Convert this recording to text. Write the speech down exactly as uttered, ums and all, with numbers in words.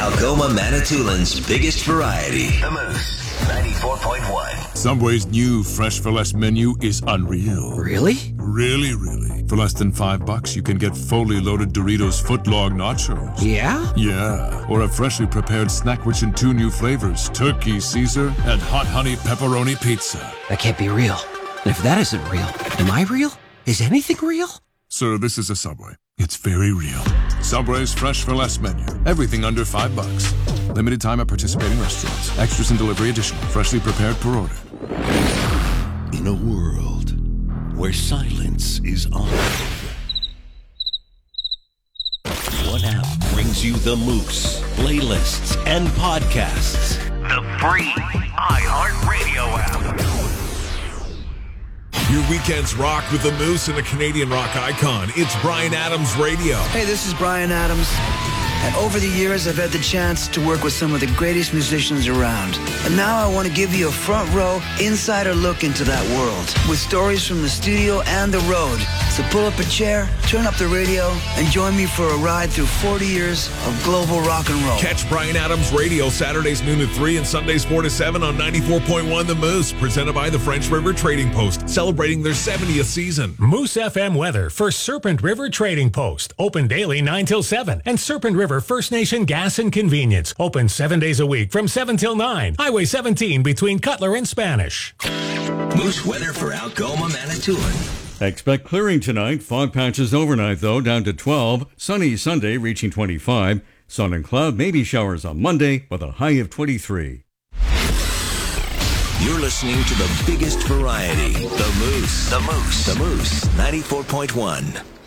Algoma Manitoulин's biggest variety. The Moose, ninety-four point one. Subway's new Fresh for Less menu is unreal. Really? Really, really. For less than five bucks, you can get fully loaded Doritos footlong nachos. Yeah? Yeah. Or a freshly prepared snack rich in two new flavors, Turkey Caesar and Hot Honey Pepperoni Pizza. That can't be real. And if that isn't real, am I real? Is anything real? Sir, this is a Subway. It's very real. Subway's Fresh for Less menu. Everything under five bucks. Limited time at participating restaurants. Extras and delivery additional. Freshly prepared per order. In a world where silence is honored, what app brings you the Moose, playlists, and podcasts? The free iHeartRadio app. Your weekends rock with the Moose and the Canadian rock icon. It's Bryan Adams Radio. Hey, this is Bryan Adams. And over the years, I've had the chance to work with some of the greatest musicians around. And now I want to give you a front row, insider look into that world with stories from the studio and the road. So pull up a chair, turn up the radio, and join me for a ride through forty years of global rock and roll. Catch Bryan Adams Radio Saturdays noon to three and Sundays four to seven on ninety-four point one The Moose, presented by the French River Trading Post, celebrating their seventieth season. Moose F M weather for Serpent River Trading Post. Open daily nine till seven. And Serpent River First Nation Gas and Convenience. Open seven days a week from seven till nine. Highway seventeen between Cutler and Spanish. Moose weather for Algoma, Manitoulin. Expect clearing tonight. Fog patches overnight, though, down to twelve. Sunny Sunday, reaching twenty-five. Sun and cloud, maybe showers on Monday, with a high of twenty-three. You're listening to the biggest variety. The Moose. The Moose. The Moose, ninety-four point one.